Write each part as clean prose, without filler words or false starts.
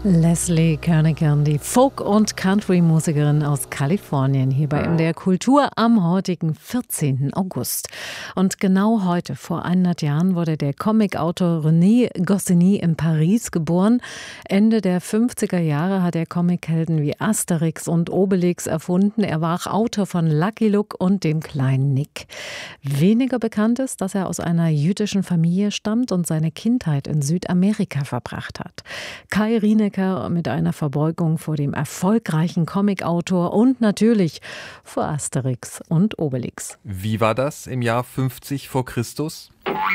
Leslie Kernighan, die Folk- und Country-Musikerin aus Kalifornien, hier bei MDR Kultur am heutigen 14. August. Und genau heute, vor 100 Jahren, wurde der Comicautor René Goscinny in Paris geboren. Ende der 50er Jahre hat er Comichelden wie Asterix und Obelix erfunden. Er war auch Autor von Lucky Luke und dem kleinen Nick. Weniger bekannt ist, dass er aus einer jüdischen Familie stammt und seine Kindheit in Südamerika verbracht hat. Kai Rienecker mit einer Verbeugung vor dem erfolgreichen Comicautor und natürlich vor Asterix und Obelix. Wie war das im Jahr 50 vor Christus?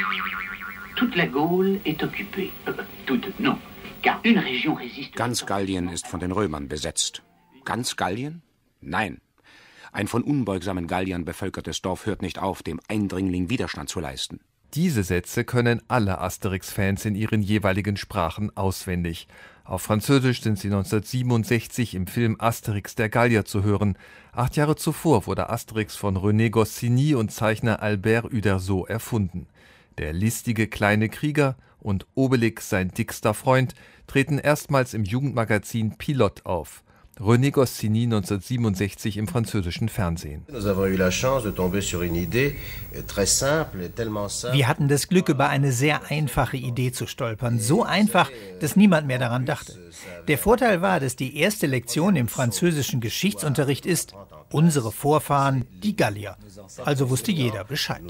Ganz Gallien ist von den Römern besetzt. Ganz Gallien? Nein. Ein von unbeugsamen Galliern bevölkertes Dorf hört nicht auf, dem Eindringling Widerstand zu leisten. Diese Sätze können alle Asterix-Fans in ihren jeweiligen Sprachen auswendig. Auf Französisch sind sie 1967 im Film Asterix der Gallier zu hören. 8 Jahre zuvor wurde Asterix von René Goscinny und Zeichner Albert Uderzo erfunden. Der listige kleine Krieger und Obelix, sein dickster Freund, treten erstmals im Jugendmagazin Pilote auf. René Goscinny 1967 im französischen Fernsehen. Wir hatten das Glück, über eine sehr einfache Idee zu stolpern. So einfach, dass niemand mehr daran dachte. Der Vorteil war, dass die erste Lektion im französischen Geschichtsunterricht ist: unsere Vorfahren, die Gallier. Also wusste jeder Bescheid.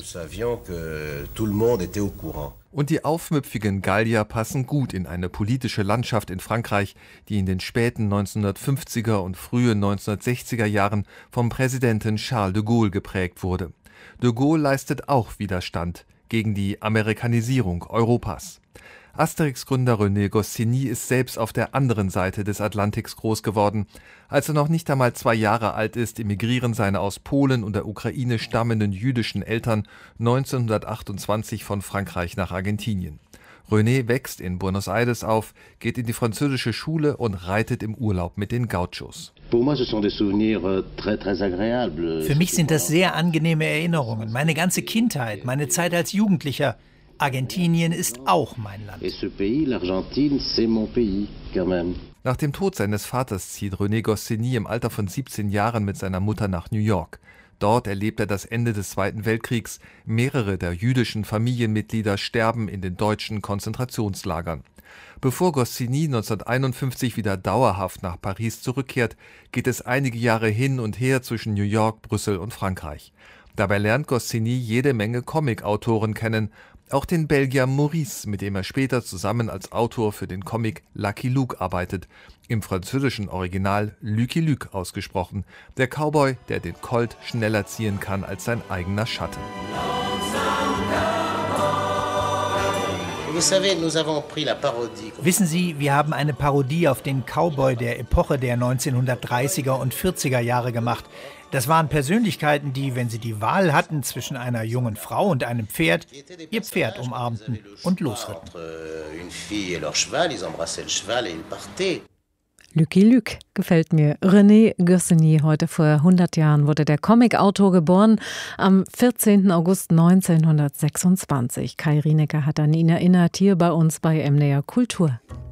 Und die aufmüpfigen Gallier passen gut in eine politische Landschaft in Frankreich, die in den späten 1950er und frühen 1960er Jahren vom Präsidenten Charles de Gaulle geprägt wurde. De Gaulle leistet auch Widerstand gegen die Amerikanisierung Europas. Asterix-Gründer René Goscinny ist selbst auf der anderen Seite des Atlantiks groß geworden. Als er noch nicht einmal 2 Jahre alt ist, emigrieren seine aus Polen und der Ukraine stammenden jüdischen Eltern 1928 von Frankreich nach Argentinien. René wächst in Buenos Aires auf, geht in die französische Schule und reitet im Urlaub mit den Gauchos. Für mich sind das sehr angenehme Erinnerungen. Meine ganze Kindheit, meine Zeit als Jugendlicher. Argentinien ist auch mein Land. Nach dem Tod seines Vaters zieht René Goscinny im Alter von 17 Jahren mit seiner Mutter nach New York. Dort erlebt er das Ende des Zweiten Weltkriegs. Mehrere der jüdischen Familienmitglieder sterben in den deutschen Konzentrationslagern. Bevor Goscinny 1951 wieder dauerhaft nach Paris zurückkehrt, geht es einige Jahre hin und her zwischen New York, Brüssel und Frankreich. Dabei lernt Goscinny jede Menge Comic-Autoren kennen, auch den Belgier Maurice, mit dem er später zusammen als Autor für den Comic Lucky Luke arbeitet, im französischen Original Lucky Luke ausgesprochen, der Cowboy, der den Colt schneller ziehen kann als sein eigener Schatten. Wissen Sie, wir haben eine Parodie auf den Cowboy der Epoche der 1930er und 40er Jahre gemacht. Das waren Persönlichkeiten, die, wenn sie die Wahl hatten zwischen einer jungen Frau und einem Pferd, ihr Pferd umarmten und losritten. Lucky Luke gefällt mir. René Goscinny, heute vor 100 Jahren wurde der Comicautor geboren, am 14. August 1926. Kai Rienecker hat an ihn erinnert, hier bei uns bei MDR Kultur.